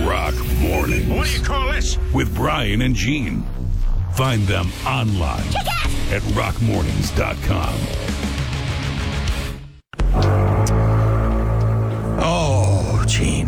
Rock Mornings. What do you call this? With Brian and Gene. Find them online at rockmornings.com. Oh, Gene.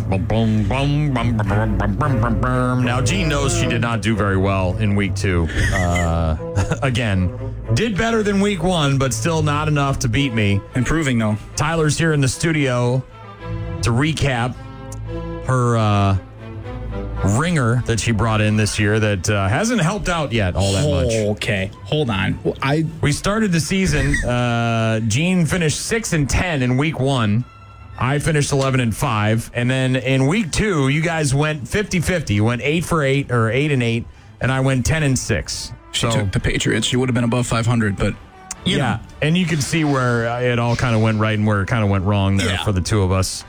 Now, Gene knows she did not do very well in week 2. Again, did better than week 1, but still not enough to beat me. Improving, though. Tyler's here in the studio to recap her ringer that she brought in this year that hasn't helped out yet all that much. Okay, hold on. We started the season. Gene finished 6-10 in week 1. I finished 11-5, and then in week 2, you guys went 50-50. You went 8 for 8 or 8-8, and I went 10-6. She took the Patriots. She would have been above 500, but you know. And you can see where it all kind of went right and where it kind of went wrong there for the two of us.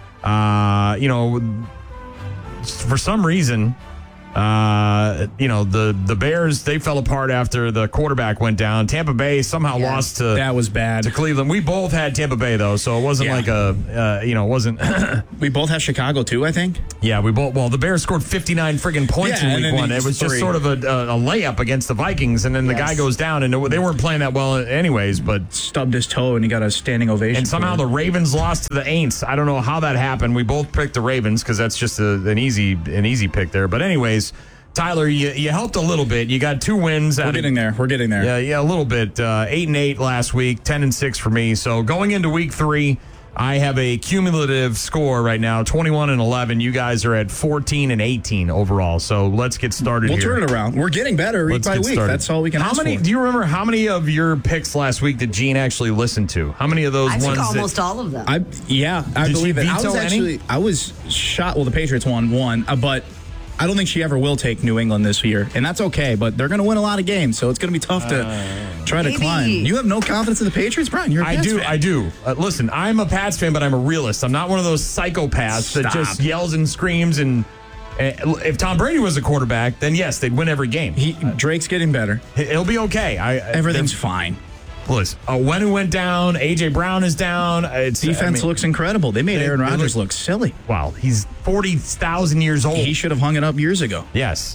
For some reason, the Bears, they fell apart after the quarterback went down. Tampa Bay somehow lost to that was bad to Cleveland. We both had Tampa Bay though, so it wasn't like it wasn't. We both have Chicago too, I think. Yeah, we both. Well, the Bears scored 59 friggin' points in week 1. It was just sort of a layup against the Vikings, and then the guy goes down, and they weren't playing that well anyways. But stubbed his toe, and he got a standing ovation. And somehow the Ravens lost to the Aints. I don't know how that happened. We both picked the Ravens because that's just an easy pick there. But anyways, Tyler, you helped a little bit. You got 2 wins. We're getting there. Yeah, a little bit. 8-8 last week, 10-6 for me. So going into week 3, I have a cumulative score right now, 21-11. You guys are at 14-18 overall. So let's get started. We'll here. turn it around. We're getting better week by week. Started. That's all we can ask for. Do you remember how many of your picks last week did Gene actually listen to? How many of those I ones? took almost all of them. I believe it. I was shot. Well, the Patriots won, but I don't think she ever will take New England this year, and that's okay. But they're going to win a lot of games, so it's going to be tough to try to climb. You have no confidence in the Patriots, Brian? You're a Pats fan. I do. Listen, I'm a Pats fan, but I'm a realist. I'm not one of those psychopaths that just yells and screams. And if Tom Brady was a quarterback, then yes, they'd win every game. Drake's getting better. He'll be okay. Everything's fine. Listen, Wenu went down. A.J. Brown is down. Defense looks incredible. They made Aaron Rodgers look silly. Wow, he's 40,000 years old. He should have hung it up years ago. Yes.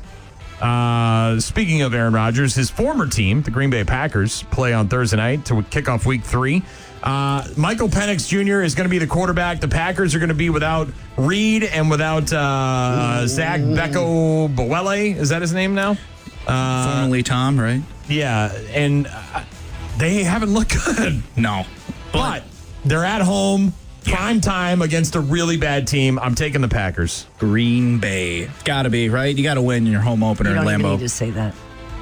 Speaking of Aaron Rodgers, his former team, the Green Bay Packers, play on Thursday night to kick off week 3. Michael Penix Jr. is going to be the quarterback. The Packers are going to be without Reed and without Zach Becco-Bowele. Is that his name now? Formerly Tom, right? Yeah, and they haven't looked good. No. But they're at home, prime time against a really bad team. I'm taking the Packers. Green Bay. Got to be, right? You got to win your home opener in Lambeau. You don't even need to say that.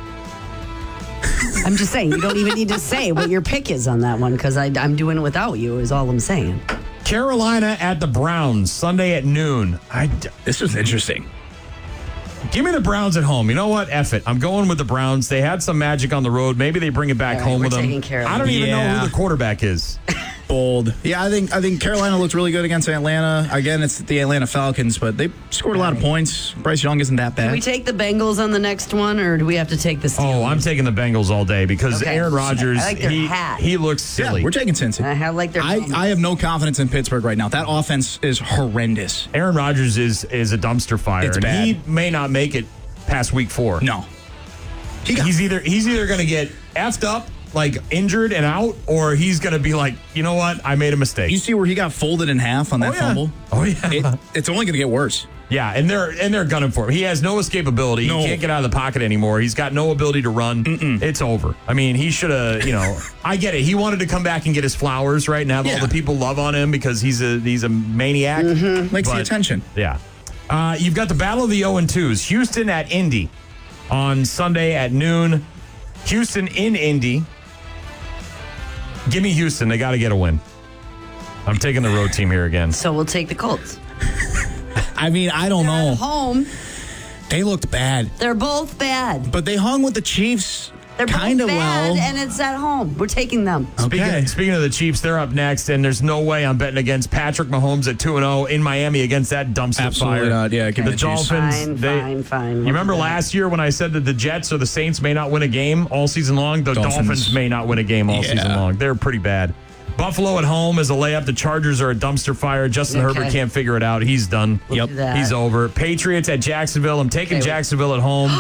I'm just saying, you don't even need to say what your pick is on that one because I'm doing it without you is all I'm saying. Carolina at the Browns, Sunday at noon. This is interesting. Give me the Browns at home. You know what? F it. I'm going with the Browns. They had some magic on the road. Maybe they bring it back home with them. I don't even know who the quarterback is. Bold. Yeah, I think Carolina looked really good against Atlanta. Again, it's the Atlanta Falcons, but they scored a lot of points. Bryce Young isn't that bad. Do we take the Bengals on the next one, or do we have to take the Steelers? Oh, I'm taking the Bengals all day because Aaron Rodgers, I like their hat. He looks silly. Yeah, we're taking Cincy. I like their I have no confidence in Pittsburgh right now. That offense is horrendous. Aaron Rodgers is a dumpster fire. It's bad. He may not make it past week 4. No. He's either going to get effed up, like injured and out, or he's going to be like, you know what, I made a mistake. You see where he got folded in half on that fumble? Oh yeah. It's only going to get worse. Yeah, and they're gunning for him. He has no escapability. No. He can't get out of the pocket anymore. He's got no ability to run. It's over. I mean, he should have, I get it. He wanted to come back and get his flowers, right, and have all the people love on him because he's a maniac. Likes the attention. Yeah. You've got the Battle of the 0-2s. Houston at Indy on Sunday at noon. Houston in Indy. Give me Houston. They got to get a win. I'm taking the road team here again. So we'll take the Colts. I mean, I don't know. At home. They looked bad. They're both bad. But they hung with the Chiefs They're kind of both bad, well. and it's at home. We're taking them. Speaking of the Chiefs, they're up next, and there's no way I'm betting against Patrick Mahomes at 2-0 in Miami against that dumpster Absolutely fire. not. Yeah, give the me the Chiefs. Dolphins. Fine. You remember last year when I said that the Jets or the Saints may not win a game all season long? The Dolphins may not win a game all season long. They're pretty bad. Buffalo at home is a layup. The Chargers are a dumpster fire. Justin Herbert can't figure it out. He's done. We'll do that. He's over. Patriots at Jacksonville. I'm taking Jacksonville at home.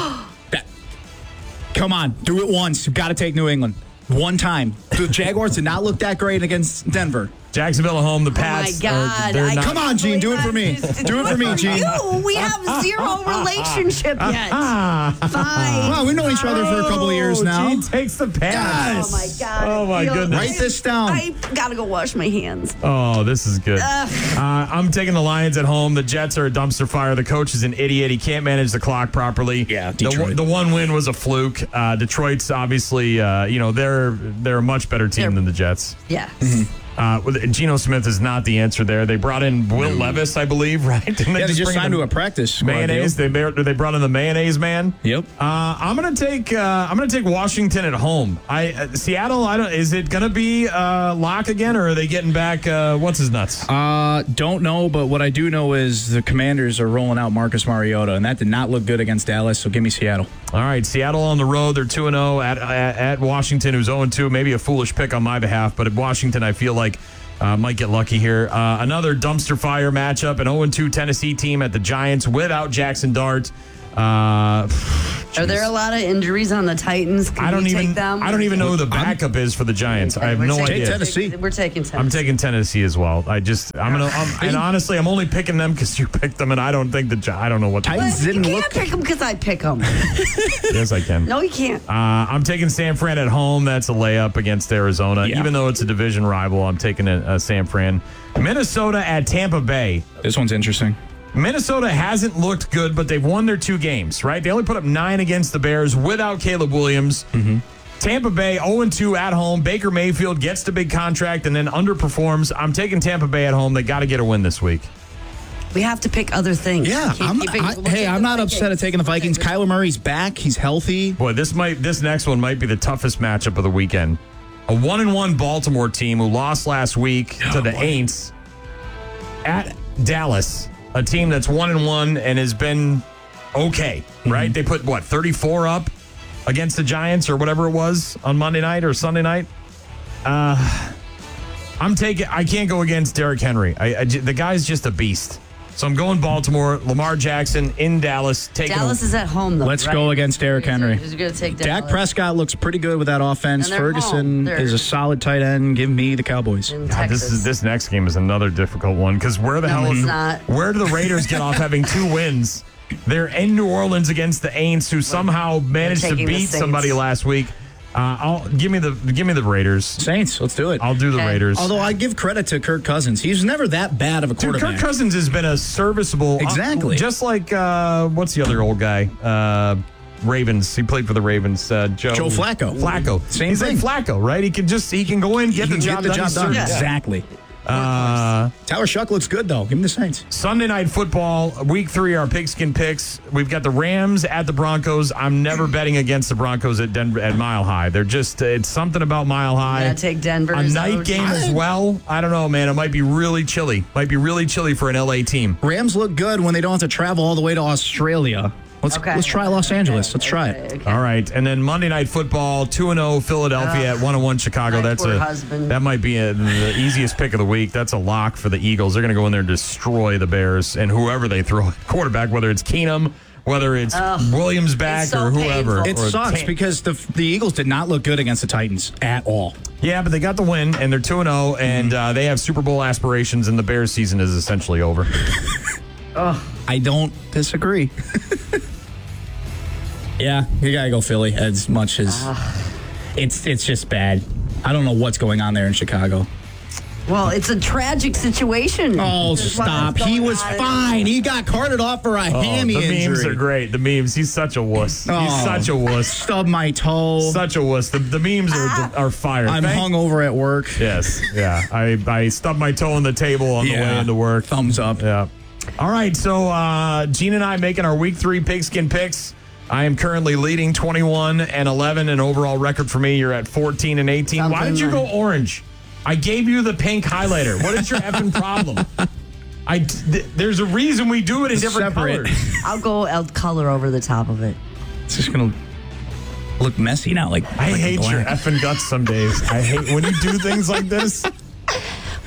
Come on, do it once. You've got to take New England. One time. The Jaguars did not look that great against Denver. Jacksonville at home. The Pats. Oh my God! Come on, Gene. Do it for me. Do it for me, Gene. We have zero relationship yet. Fine. Well, we've known each other for a couple of years now. Gene takes the Pats. Oh my God! Oh my goodness! Write this down. I gotta go wash my hands. Oh, this is good. I'm taking the Lions at home. The Jets are a dumpster fire. The coach is an idiot. He can't manage the clock properly. Yeah, Detroit. The one win was a fluke. Detroit's obviously, they're a much better team than the Jets. Yeah. Geno Smith is not the answer there. They brought in Will Levis, I believe, right? Didn't They just bring signed in to a practice squad mayonnaise. deal. They brought in the mayonnaise man. Yep. I'm gonna take Washington at home. Seattle. Is it gonna be lock again, or are they getting back? What's his nuts? Don't know, but what I do know is the Commanders are rolling out Marcus Mariota, and that did not look good against Dallas. So give me Seattle. All right, Seattle on the road. They're 2-0 at Washington, who's 0-2. Maybe a foolish pick on my behalf, but at Washington, I feel like might get lucky here. Another dumpster fire matchup, an 0-2 Tennessee team at the Giants without Jackson Dart. Are there a lot of injuries on the Titans? I don't even know who the backup is for the Giants. I have no idea. Tennessee. We're taking Tennessee. I'm taking Tennessee as well. And honestly, I'm only picking them because you picked them, and I don't think I don't know what. Titans You didn't can't look. pick them because I pick them. Yes, I can. No, you can't. I'm taking San Fran at home. That's a layup against Arizona. Yeah. Even though it's a division rival, I'm taking San Fran. Minnesota at Tampa Bay. This one's interesting. Minnesota hasn't looked good, but they've won their 2 games, right? They only put up 9 against the Bears without Caleb Williams. Mm-hmm. Tampa Bay 0-2 at home. Baker Mayfield gets the big contract and then underperforms. I'm taking Tampa Bay at home. They got to get a win this week. We have to pick other things. Yeah, I'm not upset at taking the Vikings. Kyler Murray's back. He's healthy. Boy, this next one might be the toughest matchup of the weekend. A 1-1 Baltimore team who lost last week to the Aints at Dallas. A team that's 1-1 and has been okay, right? They put 34 up against the Giants or whatever it was on Monday night or Sunday night. I can't go against Derrick Henry. The guy's just a beast. So I'm going Baltimore. Lamar Jackson in Dallas. Dallas is at home, though. Let's go against Derrick Henry. Who's going to take Dallas? Dak Prescott looks pretty good with that offense. And they're Ferguson home. is a solid tight end. Give me the Cowboys. God, this next game is another difficult one because where do the Raiders get off having 2 wins? They're in New Orleans against the Aints, who somehow managed to beat somebody last week. Give me the Raiders. Saints, let's do it. I'll do the Raiders. Although I give credit to Kirk Cousins. He's never that bad of a quarterback. Kirk Cousins has been a serviceable. Exactly. Just like, what's the other old guy? Ravens. He played for the Ravens. Joe Flacco. He's thing. like Flacco, right? He can go in, get the job done. Yeah. Exactly. Tyler Shuck looks good, though. Give him the Saints. Sunday Night Football, Week 3, our pigskin picks. We've got the Rams at the Broncos. I'm never betting against the Broncos at Mile High. They're just, it's something about Mile High. Yeah, take Denver. A night game as well. I don't know, man. It might be really chilly. Might be really chilly for an LA team. Rams look good when they don't have to travel all the way to Australia. Let's try Los Angeles. Let's try it. Okay. All right. And then Monday Night Football, 2-0 Philadelphia at 1-1 Chicago. That might be the easiest pick of the week. That's a lock for the Eagles. They're going to go in there and destroy the Bears and whoever they throw at quarterback, whether it's Keenum, whether it's Williams back or whoever. Painful. It sucks because the Eagles did not look good against the Titans at all. Yeah, but they got the win, and they're 2-0, and they have Super Bowl aspirations, and the Bears season is essentially over. I don't disagree. Yeah, you gotta go Philly as much as it's just bad. I don't know what's going on there in Chicago. Well, it's a tragic situation. Oh, stop. He was fine. He got carted off for a hammy injury. The memes are great. The memes. He's such a wuss. He's such a wuss. Stub my toe. Such a wuss. The memes are fire. I'm hungover at work. Yes. Yeah. I stubbed my toe on the table on the way into work. Thumbs up. Yeah. All right. So Gene and I making our Week 3 pigskin picks. I am currently leading 21-11, an overall record for me. You're at 14-18. Why did you go orange? I gave you the pink highlighter. What is your effing problem? There's a reason we do it in different colors. I'll color over the top of it. It's just gonna look messy now. I hate your effing guts some days. I hate when you do things like this.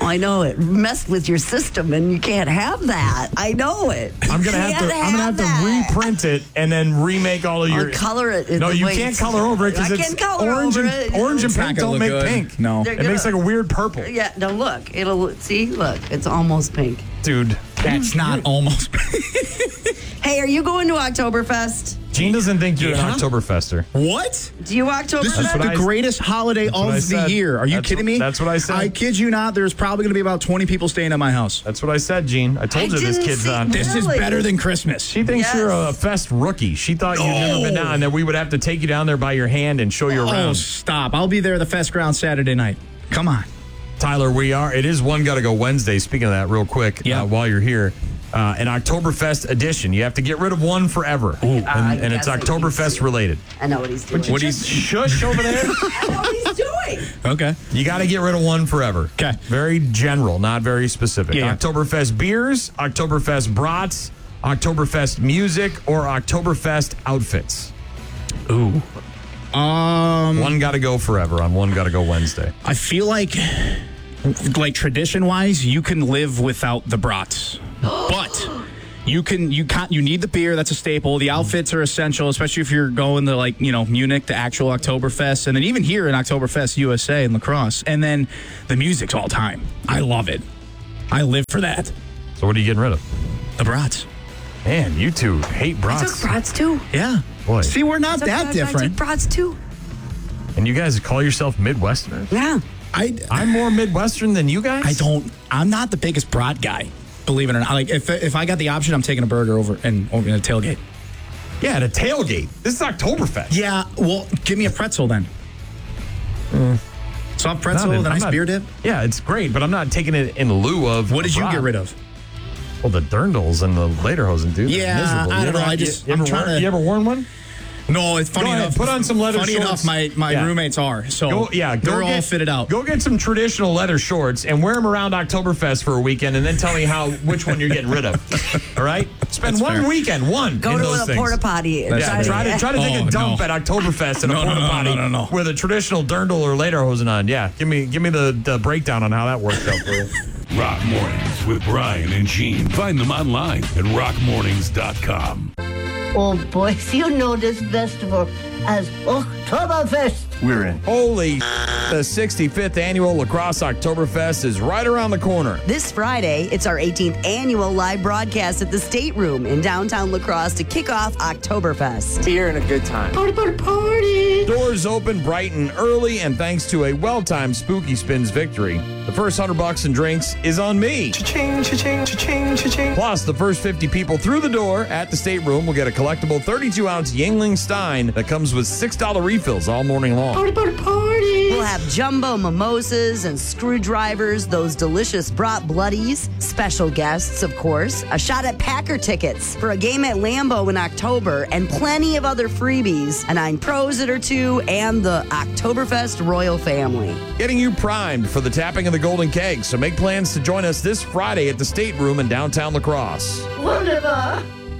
I know it messed with your system, and you can't have that. I know it. I'm gonna have to reprint it and then remake all of your. Color it. No, you can't color over it because it's orange and pink don't make good. pink. No, it makes like a weird purple. Yeah. No, look. Look. It's almost pink. Dude, that's not almost. Hey, are you going to Oktoberfest? Gene doesn't think you're an Oktoberfester. What? Do you Oktoberfest? This is the greatest holiday of the year. Are you kidding me? That's what I said. I kid you not. There's probably going to be about 20 people staying at my house. That's what I said, Gene. I told you this kid's on. This is better than Christmas. She thinks you're a fest rookie. She thought you'd never been down, and that we would have to take you down there by your hand and show you around. Oh, stop. I'll be there at the Fest Ground Saturday night. Come on. Tyler, it is One Gotta Go Wednesday. Speaking of that, real quick, while you're here, an Oktoberfest edition. You have to get rid of one forever. And it's Oktoberfest related. I know what he's doing. What he's shush over there? I know what he's doing. Okay. You got to get rid of one forever. Okay. Very general, not very specific. Yeah. Oktoberfest beers, Oktoberfest brats, Oktoberfest music, or Oktoberfest outfits. Ooh. One Gotta Go forever on One Gotta Go Wednesday. I feel like tradition-wise, you can live without the brats. But you need the beer. That's a staple. The outfits are essential, especially if you're going to Munich, the actual Oktoberfest, and then even here in Oktoberfest USA in La Crosse. And then the music's all time. I love it. I live for that. So what are you getting rid of? The brats. Man, you two hate brats. I took brats too. Yeah. Boy. See, we're not that different. I took brats too. And you guys call yourself Midwesterners? Yeah. I'm more Midwestern than you guys? I'm not the biggest brat guy. Believe it or not. Like if I got the option, I'm taking a burger over in a tailgate. Yeah, at a tailgate. This is Oktoberfest. Yeah, well, give me a pretzel then. Soft pretzel with a nice beer dip. Yeah, it's great, but I'm not taking it in lieu of. What did you get rid of? Well, the dirndls and the lederhosen, dude. Yeah, miserable. I don't know. You ever worn one? No, it's funny enough. Put on some leather shorts. Funny enough, my roommates are. So they're all fitted out. Go get some traditional leather shorts and wear them around Oktoberfest for a weekend and then tell me which one you're getting rid of. All right? Spend one weekend, Go to a porta potty. Yeah, try to take a dump at Oktoberfest in a porta potty with a traditional dirndl or lederhosen on. Yeah, give me the breakdown on how that works out for you. Rock Mornings with Brian and Gene. Find them online at rockmornings.com. Oh, boys, you know this festival as Oktoberfest. We're in. Holy the 65th annual La Crosse Oktoberfest is right around the corner. This Friday, it's our 18th annual live broadcast at the State Room in downtown La Crosse to kick off Oktoberfest. Beer and a good time. Party, party, party. Doors open bright and early, and thanks to a well-timed Spooky Spins victory, the first $100 in drinks is on me. Cha-ching, cha-ching, cha-ching, cha-ching. Plus, the first 50 people through the door at the State Room will get a collectible 32-ounce Yuengling Stein that comes with $6 refills all morning long. Party, party, party. We'll have jumbo mimosas and screwdrivers, those delicious brat bloodies, special guests, of course, a shot at Packer tickets for a game at Lambeau in October, and plenty of other freebies, a 9 Pros-It or two, and the Oktoberfest royal family. Getting you primed for the tapping of the Golden Keg, so make plans to join us this Friday at the State Room in downtown La Crosse. Wunderbar.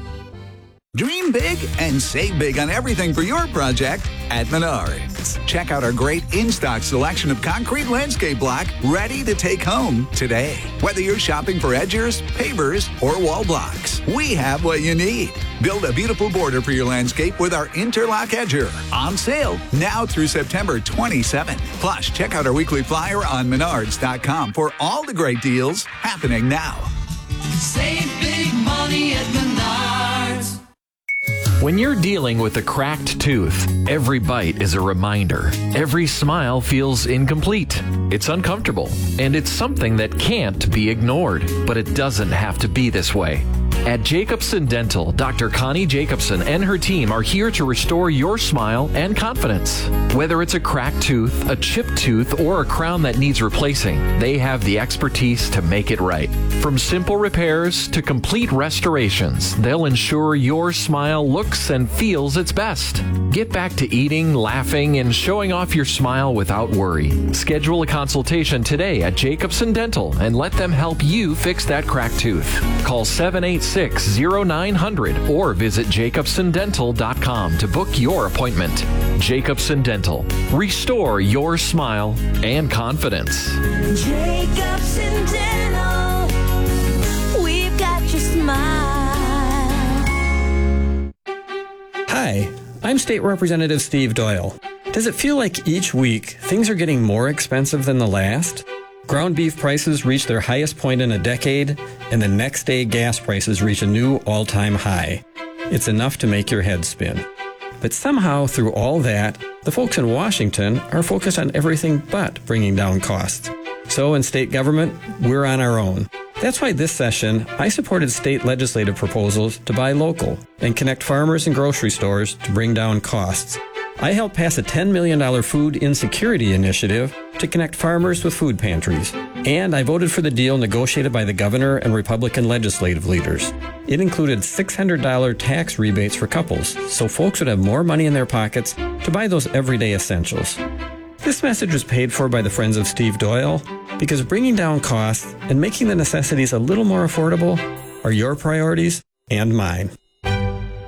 Dream big and save big on everything for your project at Menards. Check out our great in-stock selection of concrete landscape block ready to take home today. Whether you're shopping for edgers, pavers, or wall blocks, we have what you need. Build a beautiful border for your landscape with our Interlock Edger. On sale now through September 27th. Plus, check out our weekly flyer on Menards.com for all the great deals happening now. Save big money at Menards. When you're dealing with a cracked tooth, every bite is a reminder. Every smile feels incomplete. It's uncomfortable, and it's something that can't be ignored. But it doesn't have to be this way. At Jacobson Dental, Dr. Connie Jacobson and her team are here to restore your smile and confidence. Whether it's a cracked tooth, a chipped tooth, or a crown that needs replacing, they have the expertise to make it right. From simple repairs to complete restorations, they'll ensure your smile looks and feels its best. Get back to eating, laughing, and showing off your smile without worry. Schedule a consultation today at Jacobson Dental and let them help you fix that cracked tooth. Call 787 866-0900 or visit jacobsondental.com to book your appointment. Jacobson Dental. Restore your smile and confidence. Jacobson Dental. We've got your smile. Hi, I'm State Representative Steve Doyle. Does it feel like each week things are getting more expensive than the last? Ground beef prices reach their highest point in a decade, and the next day gas prices reach a new all-time high. It's enough to make your head spin. But somehow, through all that, the folks in Washington are focused on everything but bringing down costs. So in state government, we're on our own. That's why this session, I supported state legislative proposals to buy local and connect farmers and grocery stores to bring down costs. I helped pass a $10 million food insecurity initiative to connect farmers with food pantries. And I voted for the deal negotiated by the governor and Republican legislative leaders. It included $600 tax rebates for couples, so folks would have more money in their pockets to buy those everyday essentials. This message was paid for by the Friends of Steve Doyle because bringing down costs and making the necessities a little more affordable are your priorities and mine.